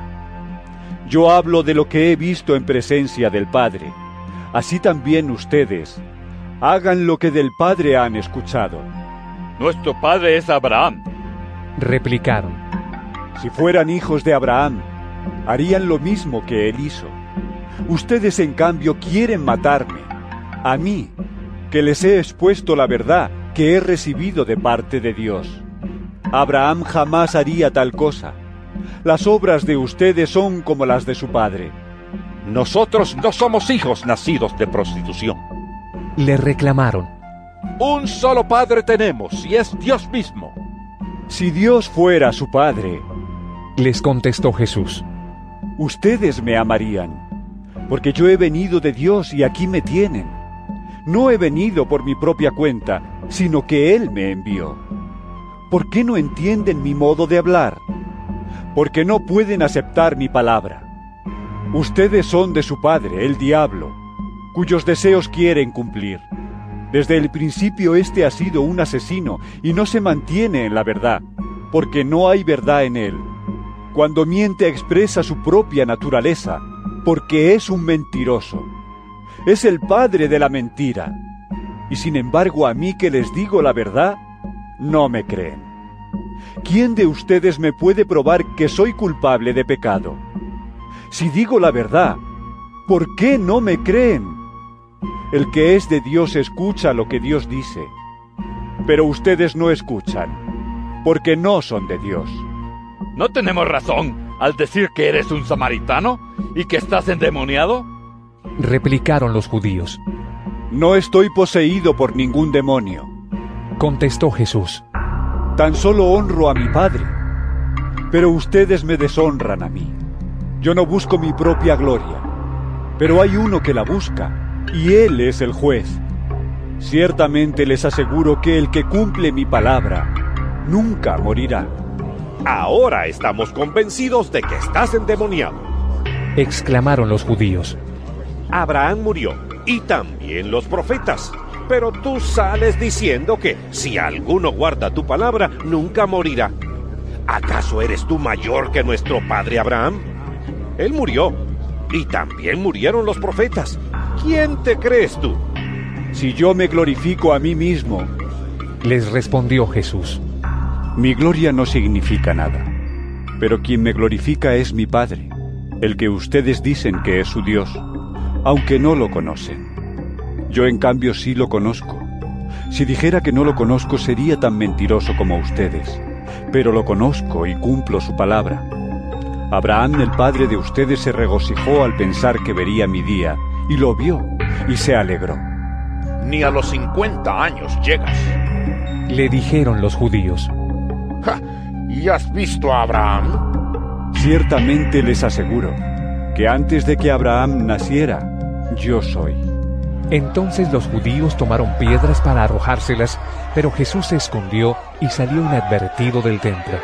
Yo hablo de lo que he visto en presencia del Padre. Así también ustedes hagan lo que del Padre han escuchado. Nuestro padre es Abraham. Replicaron. Si fueran hijos de Abraham, harían lo mismo que él hizo. Ustedes, en cambio, quieren matarme, a mí, que les he expuesto la verdad que he recibido de parte de Dios. Abraham jamás haría tal cosa. Las obras de ustedes son como las de su padre. Nosotros no somos hijos nacidos de prostitución. Le reclamaron. Un solo padre tenemos, y es Dios mismo. Si Dios fuera su padre, les contestó Jesús, ustedes me amarían, porque yo he venido de Dios y aquí me tienen. No he venido por mi propia cuenta, sino que Él me envió. ¿Por qué no entienden mi modo de hablar? Porque no pueden aceptar mi palabra. Ustedes son de su padre, el diablo, cuyos deseos quieren cumplir. Desde el principio éste ha sido un asesino y no se mantiene en la verdad, porque no hay verdad en él. Cuando miente expresa su propia naturaleza, porque es un mentiroso. Es el padre de la mentira. Y sin embargo, a mí que les digo la verdad, no me creen. ¿Quién de ustedes me puede probar que soy culpable de pecado? Si digo la verdad, ¿por qué no me creen? El que es de Dios escucha lo que Dios dice, pero ustedes no escuchan, porque no son de Dios. ¿No tenemos razón al decir que eres un samaritano y que estás endemoniado? Replicaron los judíos. No estoy poseído por ningún demonio, contestó Jesús. Tan solo honro a mi Padre, pero ustedes me deshonran a mí. Yo no busco mi propia gloria, pero hay uno que la busca, y Él es el juez. Ciertamente les aseguro que el que cumple mi palabra nunca morirá. Ahora estamos convencidos de que estás endemoniado, exclamaron los judíos. Abraham murió, y también los profetas. Pero tú sales diciendo que si alguno guarda tu palabra, nunca morirá. ¿Acaso eres tú mayor que nuestro padre Abraham? Él murió, y también murieron los profetas. ¿Quién te crees tú? Si yo me glorifico a mí mismo, les respondió Jesús, mi gloria no significa nada, pero quien me glorifica es mi Padre, el que ustedes dicen que es su Dios, aunque no lo conocen. Yo en cambio sí lo conozco. Si dijera que no lo conozco sería tan mentiroso como ustedes, pero lo conozco y cumplo su palabra. Abraham, el padre de ustedes, se regocijó al pensar que vería mi día, y lo vio, y se alegró. Ni a los cincuenta años llegas, le dijeron los judíos. Ja, ¿y has visto a Abraham? Ciertamente les aseguro que antes de que Abraham naciera, yo soy. Entonces los judíos tomaron piedras para arrojárselas, pero Jesús se escondió y salió inadvertido del templo.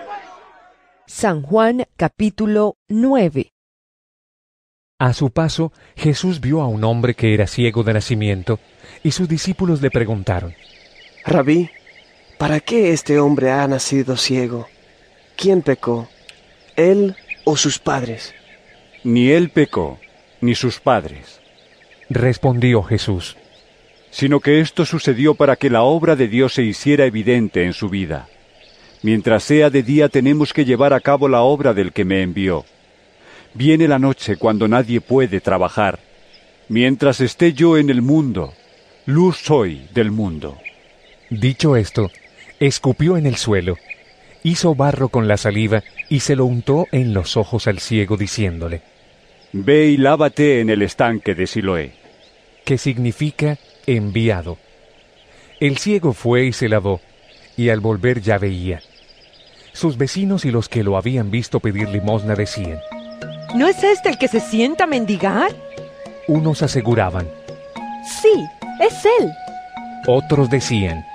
San Juan capítulo nueve. A su paso, Jesús vio a un hombre que era ciego de nacimiento, y sus discípulos le preguntaron: Rabí, ¿para qué este hombre ha nacido ciego? ¿Quién pecó, él o sus padres? Ni él pecó, ni sus padres, respondió Jesús, sino que esto sucedió para que la obra de Dios se hiciera evidente en su vida. Mientras sea de día tenemos que llevar a cabo la obra del que me envió. Viene la noche cuando nadie puede trabajar. Mientras esté yo en el mundo, luz soy del mundo. Dicho esto, escupió en el suelo, hizo barro con la saliva y se lo untó en los ojos al ciego, diciéndole: Ve y lávate en el estanque de Siloé, que significa enviado. El ciego fue y se lavó, y al volver ya veía. Sus vecinos y los que lo habían visto pedir limosna decían: ¿No es este el que se sienta a mendigar? Unos aseguraban. Sí, es él. Otros decían.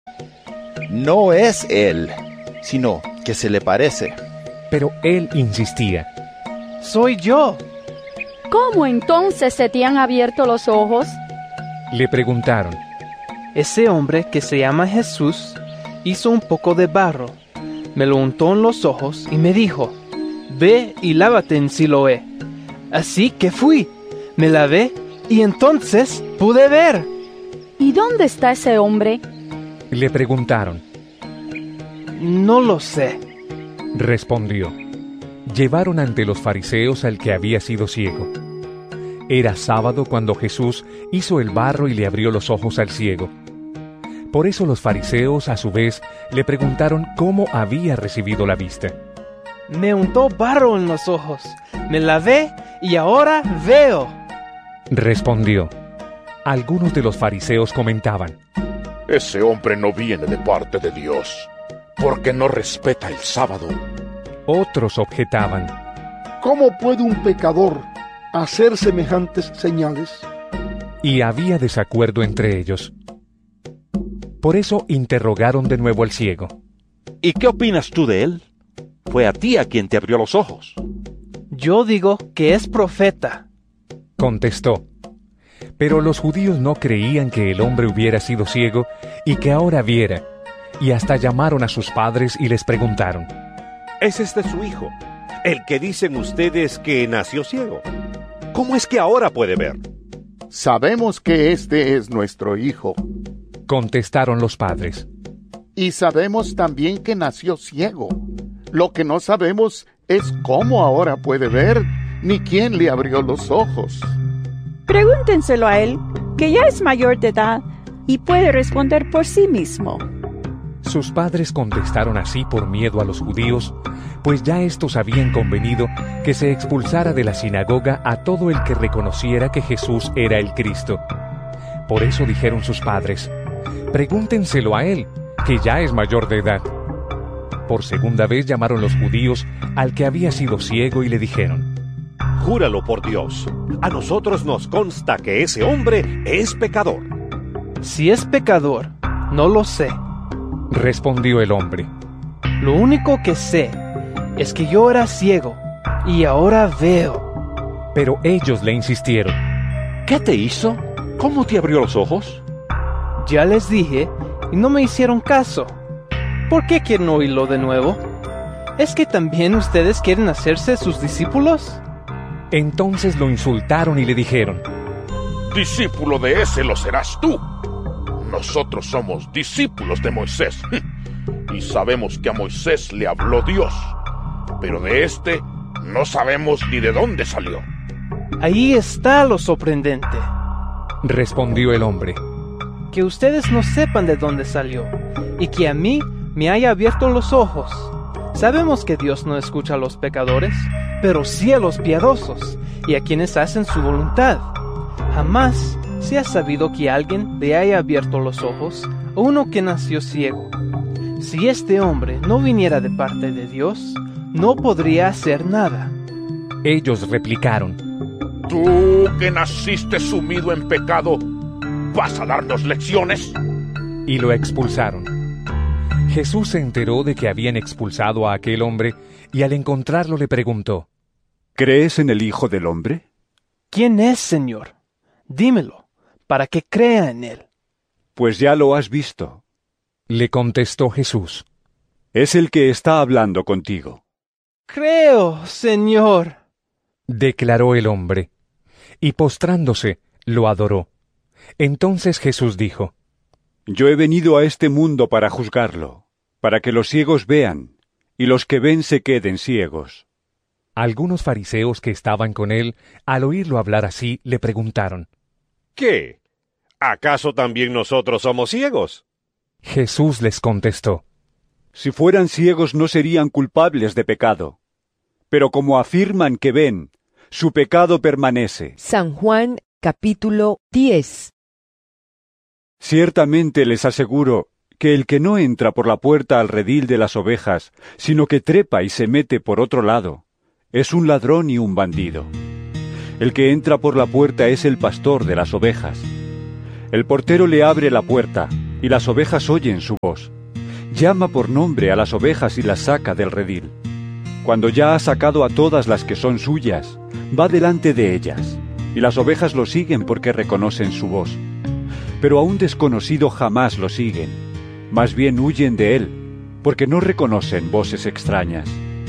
No es él, sino que se le parece. Pero él insistía. Soy yo. ¿Cómo entonces se te han abierto los ojos? Le preguntaron. Ese hombre que se llama Jesús hizo un poco de barro, me lo untó en los ojos y me dijo, ve y lávate en Siloé. Así que fui, me lavé y entonces pude ver. ¿Y dónde está ese hombre? Le preguntaron. No lo sé, respondió. Llevaron ante los fariseos al que había sido ciego. Era sábado cuando Jesús hizo el barro y le abrió los ojos al ciego. Por eso los fariseos, a su vez, le preguntaron cómo había recibido la vista. Me untó barro en los ojos, me lavé y ahora veo, respondió. Algunos de los fariseos comentaban. Ese hombre no viene de parte de Dios, porque no respeta el sábado. Otros objetaban. ¿Cómo puede un pecador hacer semejantes señales? Y había desacuerdo entre ellos. Por eso interrogaron de nuevo al ciego. ¿Y qué opinas tú de él? Fue a ti a quien te abrió los ojos. Yo digo que es profeta, contestó. Pero los judíos no creían que el hombre hubiera sido ciego y que ahora viera, y hasta llamaron a sus padres y les preguntaron. ¿Es este su hijo, el que dicen ustedes que nació ciego? ¿Cómo es que ahora puede ver? Sabemos que este es nuestro hijo, contestaron los padres. Y sabemos también que nació ciego. Lo que no sabemos es cómo ahora puede ver, ni quién le abrió los ojos. Pregúntenselo a él, que ya es mayor de edad y puede responder por sí mismo. Sus padres contestaron así por miedo a los judíos, pues ya éstos habían convenido que se expulsara de la sinagoga a todo el que reconociera que Jesús era el Cristo. Por eso dijeron sus padres, pregúntenselo a él, que ya es mayor de edad. Por segunda vez llamaron los judíos al que había sido ciego y le dijeron, júralo por Dios, a nosotros nos consta que ese hombre es pecador. Si es pecador, no lo sé, respondió el hombre. Lo único que sé es que yo era ciego y ahora veo. Pero ellos le insistieron. ¿Qué te hizo? ¿Cómo te abrió los ojos? Ya les dije y no me hicieron caso. ¿Por qué quieren oírlo de nuevo? ¿Es que también ustedes quieren hacerse sus discípulos? Entonces lo insultaron y le dijeron, discípulo de ese lo serás tú. Nosotros somos discípulos de Moisés y sabemos que a Moisés le habló Dios, pero de este no sabemos ni de dónde salió. Ahí está lo sorprendente, respondió el hombre. Que ustedes no sepan de dónde salió y que a mí me haya abierto los ojos. Sabemos que Dios no escucha a los pecadores, pero sí a los piadosos y a quienes hacen su voluntad. Jamás se ha sabido que alguien le haya abierto los ojos a uno que nació ciego. Si este hombre no viniera de parte de Dios, no podría hacer nada. Ellos replicaron, tú que naciste sumido en pecado, ¿vas a darnos lecciones? Y lo expulsaron. Jesús se enteró de que habían expulsado a aquel hombre y al encontrarlo le preguntó, ¿crees en el Hijo del Hombre? ¿Quién es, Señor? Dímelo, para que crea en él. Pues ya lo has visto, le contestó Jesús. Es el que está hablando contigo. Creo, Señor, declaró el hombre, y postrándose, lo adoró. Entonces Jesús dijo, yo he venido a este mundo para juzgarlo, para que los ciegos vean, y los que ven se queden ciegos. Algunos fariseos que estaban con él, al oírlo hablar así, le preguntaron, ¿qué? ¿Acaso también nosotros somos ciegos? Jesús les contestó, si fueran ciegos no serían culpables de pecado, pero como afirman que ven, su pecado permanece. San Juan, capítulo diez. Ciertamente les aseguro que el que no entra por la puerta al redil de las ovejas, sino que trepa y se mete por otro lado, es un ladrón y un bandido. El que entra por la puerta es el pastor de las ovejas. El portero le abre la puerta, y las ovejas oyen su voz. Llama por nombre a las ovejas y las saca del redil. Cuando ya ha sacado a todas las que son suyas, va delante de ellas, y las ovejas lo siguen porque reconocen su voz. Pero a un desconocido jamás lo siguen, más bien huyen de él, porque no reconocen voces extrañas.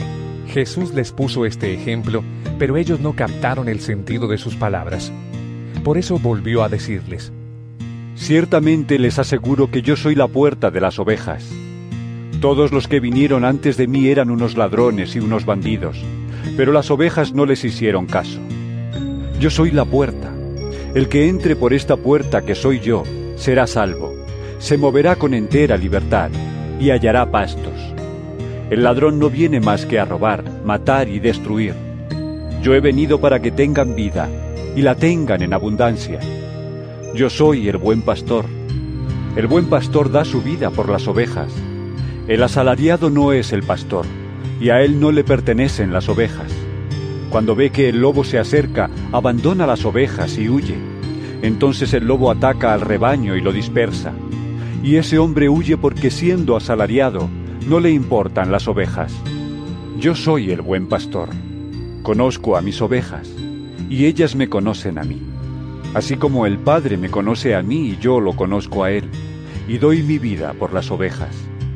Jesús les puso este ejemplo, pero ellos no captaron el sentido de sus palabras. Por eso volvió a decirles: Ciertamente les aseguro que yo soy la puerta de las ovejas. Todos los que vinieron antes de mí eran unos ladrones y unos bandidos, pero las ovejas no les hicieron caso. Yo soy la puerta. El que entre por esta puerta que soy yo, será salvo. Se moverá con entera libertad y hallará pastos. El ladrón no viene más que a robar, matar y destruir. Yo he venido para que tengan vida y la tengan en abundancia. Yo soy el buen pastor. El buen pastor da su vida por las ovejas. El asalariado no es el pastor, y a él no le pertenecen las ovejas. Cuando ve que el lobo se acerca, abandona las ovejas y huye. Entonces el lobo ataca al rebaño y lo dispersa. Y ese hombre huye porque, siendo asalariado, no le importan las ovejas. Yo soy el buen pastor. Conozco a mis ovejas, y ellas me conocen a mí. Así como el Padre me conoce a mí y yo lo conozco a él, y doy mi vida por las ovejas.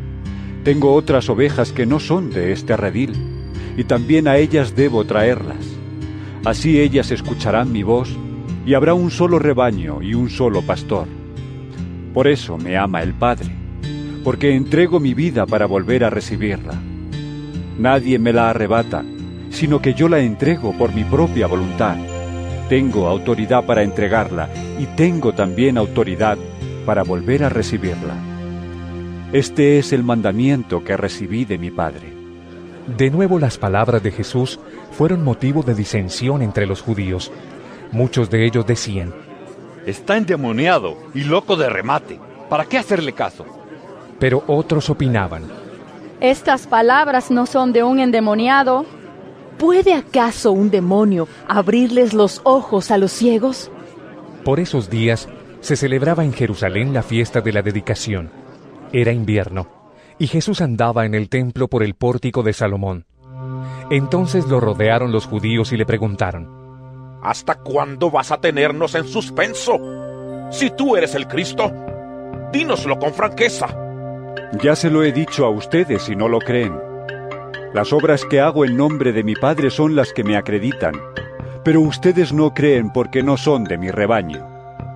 Tengo otras ovejas que no son de este redil, y también a ellas debo traerlas. Así ellas escucharán mi voz, y habrá un solo rebaño y un solo pastor. Por eso me ama el Padre, porque entrego mi vida para volver a recibirla. Nadie me la arrebata, sino que yo la entrego por mi propia voluntad. Tengo autoridad para entregarla, y tengo también autoridad para volver a recibirla. Este es el mandamiento que recibí de mi Padre. De nuevo las palabras de Jesús fueron motivo de disensión entre los judíos. Muchos de ellos decían: Está endemoniado y loco de remate. ¿Para qué hacerle caso? Pero otros opinaban: Estas palabras no son de un endemoniado. ¿Puede acaso un demonio abrirles los ojos a los ciegos? Por esos días se celebraba en Jerusalén la fiesta de la dedicación. Era invierno, y Jesús andaba en el templo por el pórtico de Salomón. Entonces lo rodearon los judíos y le preguntaron: ¿Hasta cuándo vas a tenernos en suspenso? Si tú eres el Cristo, dínoslo con franqueza. Ya se lo he dicho a ustedes y no lo creen. Las obras que hago en nombre de mi Padre son las que me acreditan, pero ustedes no creen porque no son de mi rebaño.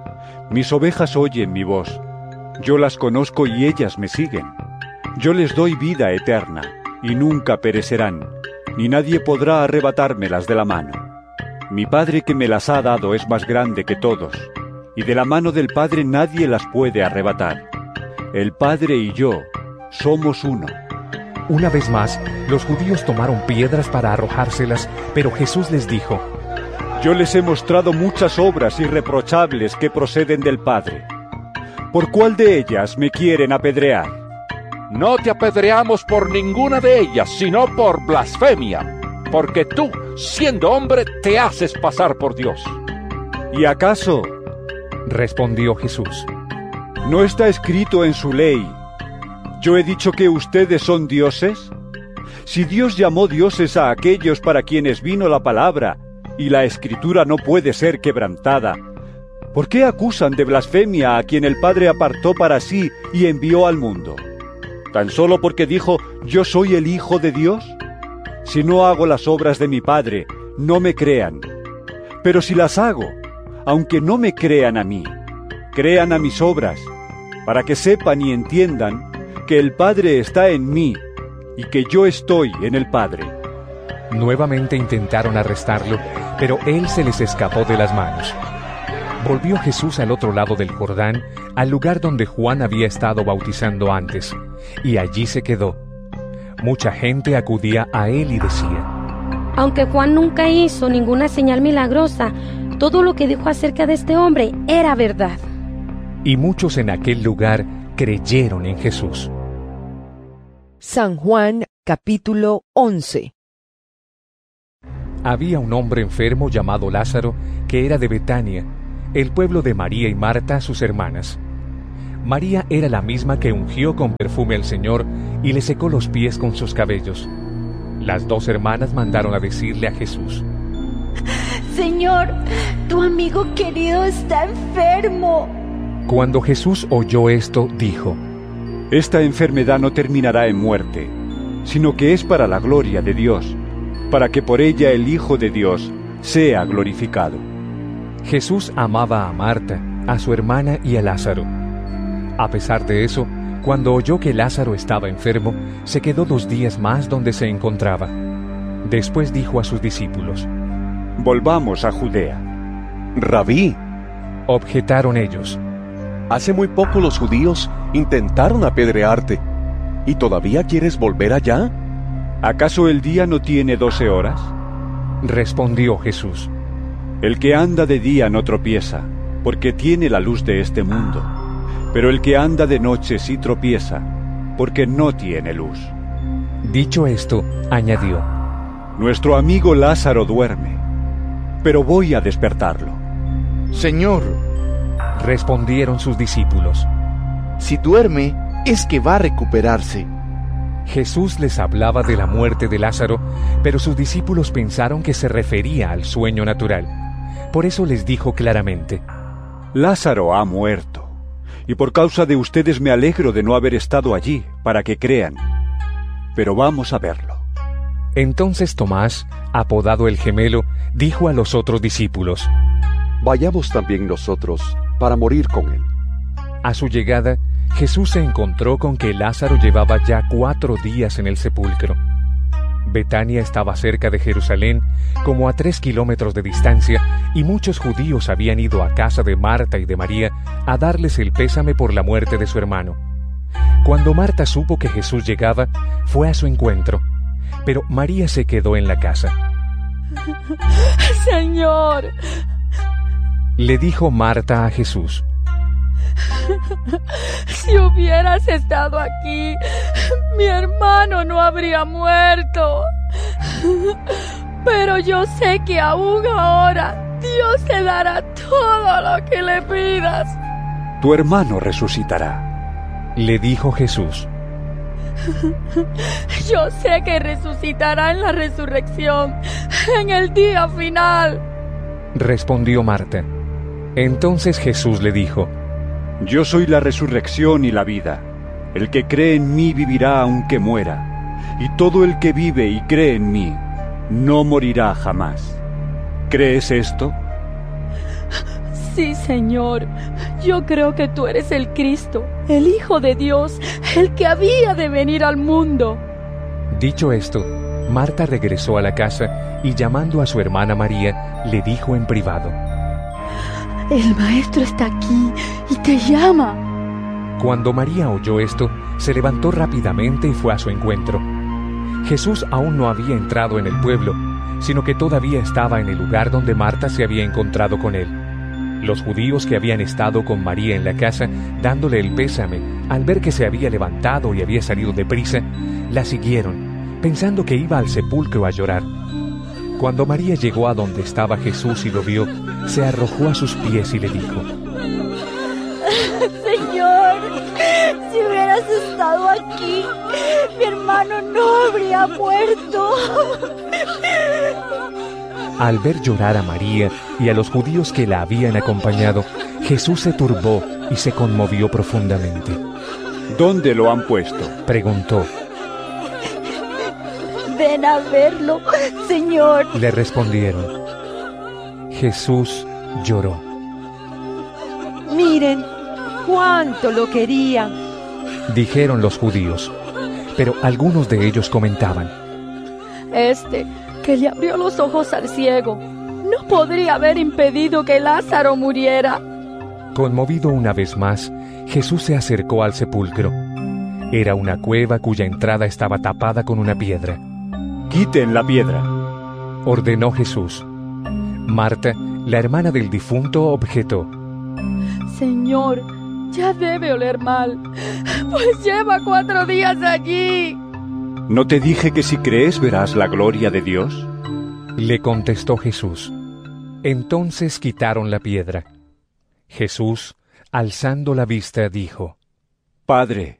Mis ovejas oyen mi voz. Yo las conozco y ellas me siguen. Yo les doy vida eterna, y nunca perecerán, ni nadie podrá arrebatármelas de la mano. Mi Padre que me las ha dado es más grande que todos, y de la mano del Padre nadie las puede arrebatar. El Padre y yo somos uno. Una vez más, los judíos tomaron piedras para arrojárselas, pero Jesús les dijo: Yo les he mostrado muchas obras irreprochables que proceden del Padre. ¿Por cuál de ellas me quieren apedrear? No te apedreamos por ninguna de ellas, sino por blasfemia, porque tú, siendo hombre, te haces pasar por Dios. ¿Y acaso? Respondió Jesús: ¿No está escrito en su ley: yo he dicho que ustedes son dioses? Si Dios llamó dioses a aquellos para quienes vino la palabra, y la Escritura no puede ser quebrantada, ¿por qué acusan de blasfemia a quien el Padre apartó para sí y envió al mundo? ¿Tan solo porque dijo: yo soy el Hijo de Dios? Si no hago las obras de mi Padre, no me crean. Pero si las hago, aunque no me crean a mí, crean a mis obras, para que sepan y entiendan que el Padre está en mí y que yo estoy en el Padre. Nuevamente intentaron arrestarlo, pero él se les escapó de las manos. Volvió Jesús al otro lado del Jordán, al lugar donde Juan había estado bautizando antes, y allí se quedó. Mucha gente acudía a él y decía: Aunque Juan nunca hizo ninguna señal milagrosa, todo lo que dijo acerca de este hombre era verdad. Y muchos en aquel lugar creyeron en Jesús. San Juan, capítulo once. Había un hombre enfermo llamado Lázaro, que era de Betania, el pueblo de María y Marta, sus hermanas. María era la misma que ungió con perfume al Señor y le secó los pies con sus cabellos. Las dos hermanas mandaron a decirle a Jesús: Señor, tu amigo querido está enfermo. Cuando Jesús oyó esto, dijo: Esta enfermedad no terminará en muerte, sino que es para la gloria de Dios, para que por ella el Hijo de Dios sea glorificado. Jesús amaba a Marta, a su hermana y a Lázaro. A pesar de eso, cuando oyó que Lázaro estaba enfermo, se quedó dos días más donde se encontraba. Después dijo a sus discípulos: Volvamos a Judea. Rabí, objetaron ellos, hace muy poco los judíos intentaron apedrearte, ¿y todavía quieres volver allá? ¿Acaso el día no tiene doce horas? Respondió Jesús: El que anda de día no tropieza, porque tiene la luz de este mundo. Pero el que anda de noche sí tropieza, porque no tiene luz. Dicho esto, añadió: Nuestro amigo Lázaro duerme, pero voy a despertarlo. Señor, respondieron sus discípulos, si duerme, es que va a recuperarse. Jesús les hablaba de la muerte de Lázaro, pero sus discípulos pensaron que se refería al sueño natural. Por eso les dijo claramente: Lázaro ha muerto, y por causa de ustedes me alegro de no haber estado allí, para que crean. Pero vamos a verlo. Entonces Tomás, apodado el Gemelo, dijo a los otros discípulos: Vayamos también nosotros, para morir con él. A su llegada, Jesús se encontró con que Lázaro llevaba ya cuatro días en el sepulcro. Betania estaba cerca de Jerusalén, como a tres kilómetros de distancia, y muchos judíos habían ido a casa de Marta y de María a darles el pésame por la muerte de su hermano. Cuando Marta supo que Jesús llegaba, fue a su encuentro, pero María se quedó en la casa. Señor, le dijo Marta a Jesús: si hubieras estado aquí, mi hermano no habría muerto. Pero yo sé que aún ahora Dios te dará todo lo que le pidas. Tu hermano resucitará, le dijo Jesús. Yo sé que resucitará en la resurrección, en el día final, respondió Marta. Entonces Jesús le dijo: Yo soy la resurrección y la vida. El que cree en mí vivirá aunque muera, y todo el que vive y cree en mí no morirá jamás. ¿Crees esto? Sí, Señor. Yo creo que tú eres el Cristo, el Hijo de Dios, el que había de venir al mundo. Dicho esto, Marta regresó a la casa y, llamando a su hermana María, le dijo en privado: El Maestro está aquí y te llama. Cuando María oyó esto, se levantó rápidamente y fue a su encuentro. Jesús aún no había entrado en el pueblo, sino que todavía estaba en el lugar donde Marta se había encontrado con él. Los judíos que habían estado con María en la casa, dándole el pésame, al ver que se había levantado y había salido deprisa, la siguieron, pensando que iba al sepulcro a llorar. Cuando María llegó a donde estaba Jesús y lo vio, se arrojó a sus pies y le dijo: Señor, si hubieras estado aquí, mi hermano no habría muerto. Al ver llorar a María y a los judíos que la habían acompañado, Jesús se turbó y se conmovió profundamente. ¿Dónde lo han puesto?, preguntó. Ven a verlo, Señor, le respondieron. Jesús lloró. Miren cuánto lo querían, dijeron los judíos, pero algunos de ellos comentaban: Este que le abrió los ojos al ciego no podría haber impedido que Lázaro muriera. Conmovido una vez más, Jesús se acercó al sepulcro. Era una cueva cuya entrada estaba tapada con una piedra. Quiten la piedra, ordenó Jesús. Marta, la hermana del difunto, objetó: Señor, ya debe oler mal, pues lleva cuatro días allí. ¿No te dije que si crees verás la gloria de Dios? Le contestó Jesús. Entonces quitaron la piedra. Jesús, alzando la vista, dijo: Padre,